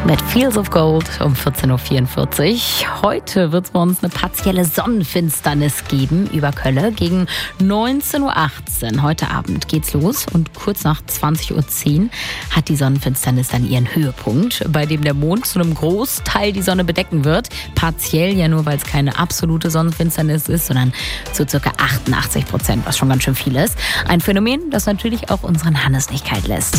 Mit Fields of Gold um 14.44 Uhr. Heute wird es bei uns eine partielle Sonnenfinsternis geben über Kölle gegen 19.18 Uhr. Heute Abend geht's los und kurz nach 20.10 Uhr hat die Sonnenfinsternis dann ihren Höhepunkt, bei dem der Mond zu einem Großteil die Sonne bedecken wird. Partiell ja nur, weil es keine absolute Sonnenfinsternis ist, sondern zu ca. 88%, was schon ganz schön viel ist. Ein Phänomen, das natürlich auch unseren Hannes nicht kalt lässt.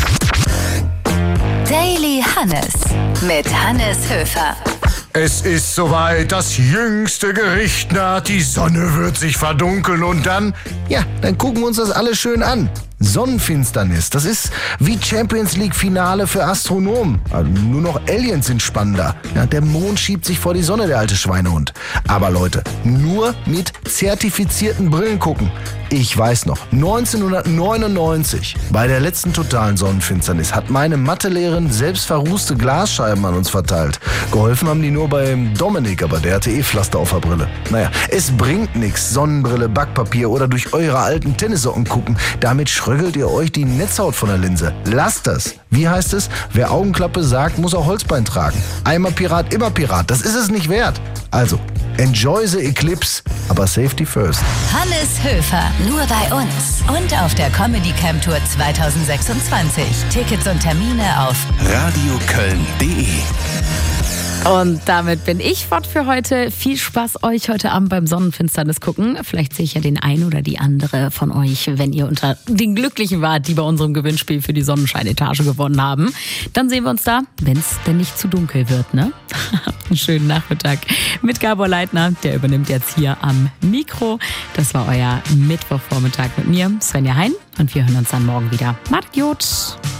Daily Hannes mit Hannes Höfer. Es ist soweit, das jüngste Gericht naht, die Sonne wird sich verdunkeln und dann gucken wir uns das alles schön an. Sonnenfinsternis, das ist wie Champions League Finale für Astronomen. Also nur noch Aliens sind spannender. Ja, der Mond schiebt sich vor die Sonne, der alte Schweinehund. Aber Leute, nur mit zertifizierten Brillen gucken. Ich weiß noch, 1999, bei der letzten totalen Sonnenfinsternis, hat meine Mathelehrerin selbst verrußte Glasscheiben an uns verteilt. Geholfen haben die nur beim Dominik, aber der hatte Pflaster auf der Brille. Naja, es bringt nichts, Sonnenbrille, Backpapier oder durch eure alten Tennissocken gucken. Damit schröggelt ihr euch die Netzhaut von der Linse. Lasst das. Wie heißt es? Wer Augenklappe sagt, muss auch Holzbein tragen. Einmal Pirat, immer Pirat. Das ist es nicht wert. Also, enjoy the eclipse, aber safety first. Hannes Höfer, nur bei uns und auf der Comedy Camp Tour 2026. Tickets und Termine auf radioköln.de. Und damit bin ich fort für heute. Viel Spaß euch heute Abend beim Sonnenfinsternis gucken. Vielleicht sehe ich ja den einen oder die andere von euch, wenn ihr unter den Glücklichen wart, die bei unserem Gewinnspiel für die Sonnenscheinetage gewonnen haben. Dann sehen wir uns da, wenn es denn nicht zu dunkel wird, ne? Einen schönen Nachmittag mit Gabor Leitner. Der übernimmt jetzt hier am Mikro. Das war euer Mittwochvormittag mit mir, Svenja Hein. Und wir hören uns dann morgen wieder. Macht's gut!